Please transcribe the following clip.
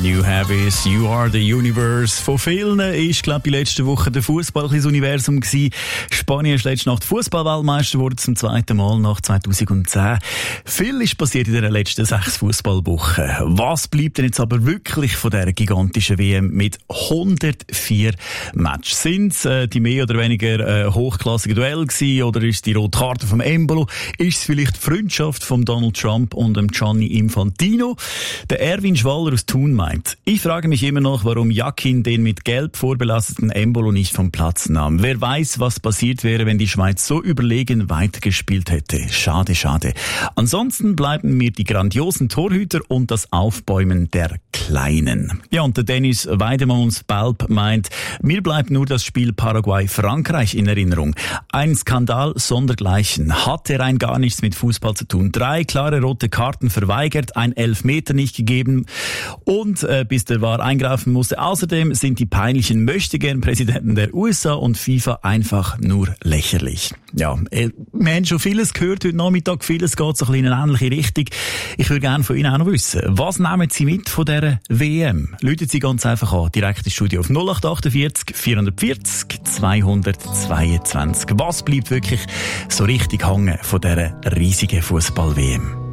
You have is, you are the universe. Von vielen ist, glaube ich, die letzte Woche der Fußball das Universum gewesen. Spanien ist letzte Nacht Fußball-Weltmeister geworden, zum zweiten Mal nach 2010. Viel ist passiert in den letzten 6 Fußballwochen. Was bleibt denn jetzt aber wirklich von dieser gigantischen WM mit 104 Matches? Sind es die mehr oder weniger hochklassigen Duelle gewesen, oder ist es die rote Karte vom Embolo? Ist es vielleicht die Freundschaft von Donald Trump und dem Gianni Infantino? Der Erwin Schwaller aus Thun meint: Ich frage mich immer noch, warum Jakin den mit Gelb vorbelasteten Embolo nicht vom Platz nahm. Wer weiß, was passiert wäre, wenn die Schweiz so überlegen weitergespielt hätte. Schade, schade. Ansonsten bleiben mir die grandiosen Torhüter und das Aufbäumen der Kleinen. Ja, und der Dennis Weidemanns-Balb meint: Mir bleibt nur das Spiel Paraguay-Frankreich in Erinnerung. Ein Skandal sondergleichen. Hatte rein gar nichts mit Fußball zu tun. 3 klare rote Karten verweigert, ein Elfmeter nicht gegeben und bis der VAR eingreifen musste. Außerdem sind die peinlichen Möchtegern-Präsidenten der USA und FIFA einfach nur lächerlich. Ja, wir haben schon vieles gehört heute Nachmittag, vieles geht so ein bisschen in eine ähnliche Richtung. Ich würde gerne von Ihnen auch noch wissen, was nehmen Sie mit von dieser WM? Läuten Sie ganz einfach an, direkt ins Studio auf 0848 440 222. Was bleibt wirklich so richtig hängen von dieser riesigen Fußball-WM?